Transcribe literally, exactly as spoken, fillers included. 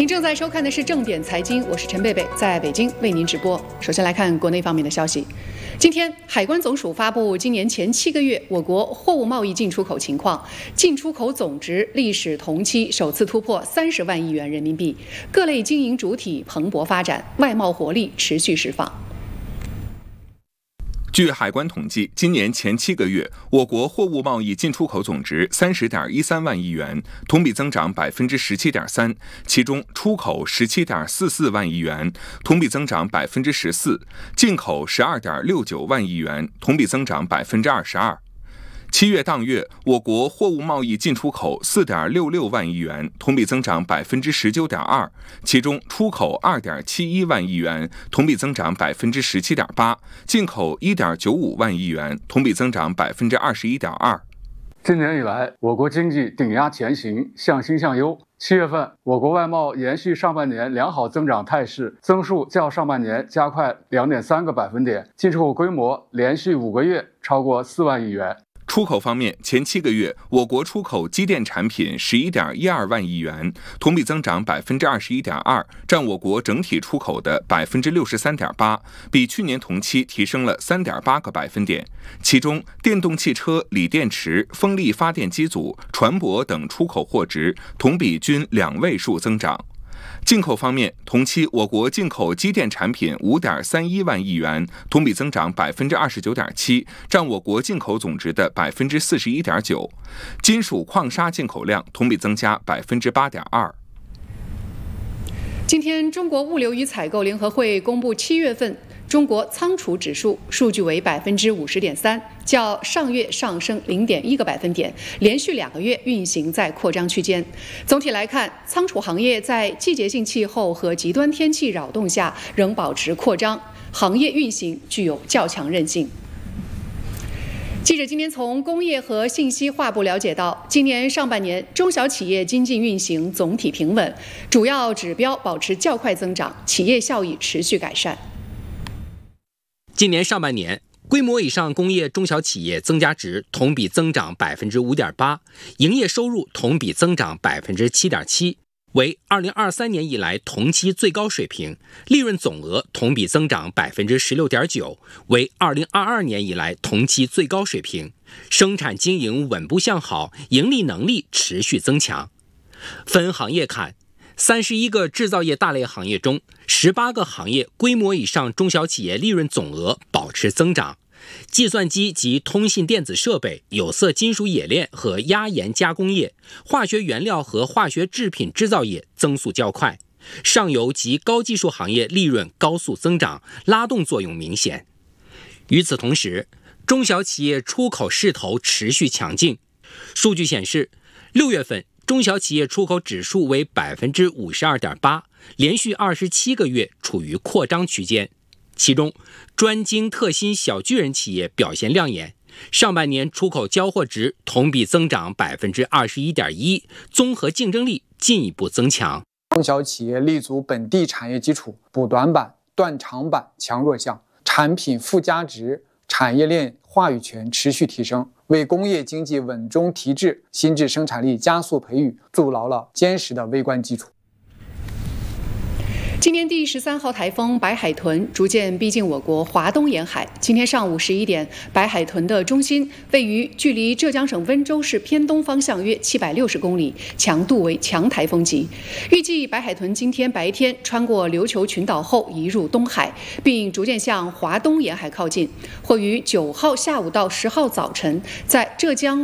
您正在收看的是正点财经，我是陈贝贝，在北京为您直播。首先来看国内方面的消息。今天，海关总署发布今年前七个月我国货物贸易进出口情况，进出口总值历史同期首次突破三十万亿元人民币，各类经营主体蓬勃发展，外贸活力持续释放。 据海关统计，今年前七个月，我国货物贸易进出口总值三十点一三万亿元，同比增长百分之十七点三，其中出口十七点四四万亿元，同比增长百分之十四；进口十二点六九万亿元，同比增长百分之二十二。七月当月，我国货物贸易进出口四点六六万亿元，同比增长百分之十九点二，其中出口二点七一万亿元，同比增长百分之十七点八，进口一点九五万亿元，同比增长百分之二十一点二。 今年以来，我国经济顶压前行，向新向优。七月份，我国外贸延续上半年良好增长态势，增速较上半年加快两点三个百分点，进出口规模连续五个月超过四万亿元。 出口方面，前七个月，我国出口机电产品十一点一二万亿元，同比增长百分之二十一点二，占我国整体出口的百分之六十三点八，比去年同期提升了三点八个百分点。其中，电动汽车、锂电池、风力发电机组、船舶等出口货值同比均两位数增长。进口方面，同期我国进口机电产品五点三一万亿元，同比增长百分之二十九点七，占我国进口总值的百分之四十一点九。金属矿砂进口量同比增加百分之八点二。 今天，中国物流与采购联合会公布七月份中国仓储指数，数据为百分之五十点三，较上月上升零点一个百分点，连续两个月运行在扩张区间。总体来看，仓储行业在季节性气候和极端天气扰动下仍保持扩张，行业运行具有较强韧性。记者今天从工业和信息化部了解到，今年上半年中小企业经济运行总体平稳，主要指标保持较快增长，企业效益持续改善。 今年上半年，规模以上工业中小企业增加值同比增长百分之五点八，营业收入同比增长百分之七点七，为二零二三年以来同期最高水平；利润总额同比增长百分之十六点九，为二零二二年以来同期最高水平。生产经营稳步向好，盈利能力持续增强。分行业看，三十一个制造业大类行业中，十八个行业规模以上中小企业利润总额保持增长。计算机及通信电子设备、有色金属冶炼和压延加工业、化学原料和化学制品制造业增速较快，上游及高技术行业利润高速增长，拉动作用明显。与此同时，中小企业出口势头持续强劲。数据显示，六月份中小企业出口指数为百分之五十二点八，连续二十七个月处于扩张区间。其中，专精特新小巨人企业表现亮眼，上半年出口交货值同比增长百分之二十一点一，综合竞争力进一步增强。 中小企业立足本地产业基础，补短板、断长板、强弱项，产品附加值、产业链话语权持续提升，为工业经济稳中提质、新质生产力加速培育筑牢了坚实的微观基础。 今年第十三号台风白海豚逐渐逼近我国华东沿海。今天上午十一点，白海豚的中心位于距离浙江省温州市偏东方向约七百六十公里，强度为强台风级。预计白海豚今天白天穿过琉球群岛后移入东海，并逐渐向华东沿海靠近，或于九号下午到十号早晨在浙江